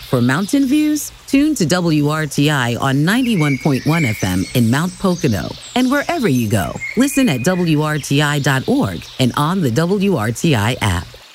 For mountain views, tune to WRTI on 91.1 FM in Mount Pocono. And wherever you go, listen at WRTI.org and on the WRTI app.